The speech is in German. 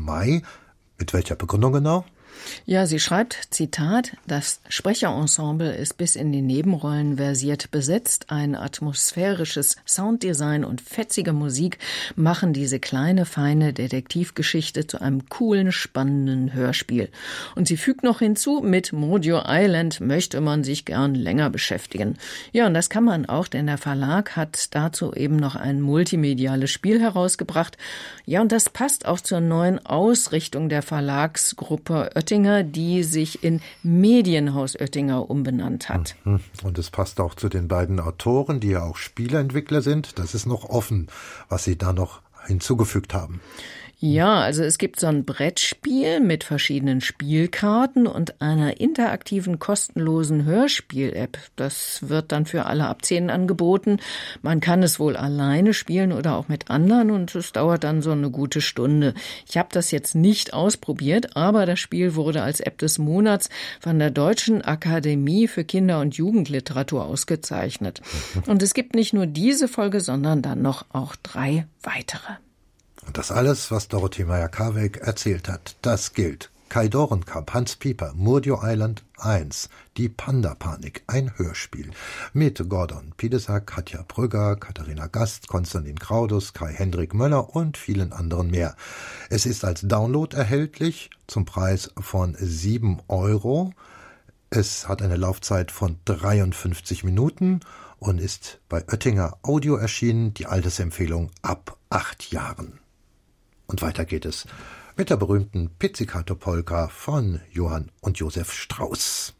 Mai. Mit welcher Begründung genau? Ja, sie schreibt, Zitat, das Sprecherensemble ist bis in die Nebenrollen versiert besetzt. Ein atmosphärisches Sounddesign und fetzige Musik machen diese kleine, feine Detektivgeschichte zu einem coolen, spannenden Hörspiel. Und sie fügt noch hinzu, mit Mojo Island möchte man sich gern länger beschäftigen. Ja, und das kann man auch, denn der Verlag hat dazu eben noch ein multimediales Spiel herausgebracht. Ja, und das passt auch zur neuen Ausrichtung der Verlagsgruppe Oettinger, die sich in Medienhaus Oettinger umbenannt hat. Und es passt auch zu den beiden Autoren, die ja auch Spieleentwickler sind. Das ist noch offen, was Sie da noch hinzugefügt haben. Ja, also es gibt so ein Brettspiel mit verschiedenen Spielkarten und einer interaktiven, kostenlosen Hörspiel-App. Das wird dann für alle ab 10 angeboten. Man kann es wohl alleine spielen oder auch mit anderen und es dauert dann so eine gute Stunde. Ich habe das jetzt nicht ausprobiert, aber das Spiel wurde als App des Monats von der Deutschen Akademie für Kinder- und Jugendliteratur ausgezeichnet. Und es gibt nicht nur diese Folge, sondern dann noch auch 3 weitere. Und das alles, was Dorothee Meyer-Karweg erzählt hat, das gilt. Kai Dorenkamp, Hans Pieper, Mojo Island 1, Die Panda-Panik, ein Hörspiel. Mit Gordon Piedesack, Katja Brügger, Katharina Gast, Konstantin Kraudus, Kai-Hendrik Möller und vielen anderen mehr. Es ist als Download erhältlich, zum Preis von 7 €. Es hat eine Laufzeit von 53 Minuten und ist bei Oettinger Audio erschienen, die Altersempfehlung ab 8 Jahren. Und weiter geht es mit der berühmten Pizzicato-Polka von Johann und Josef Strauss.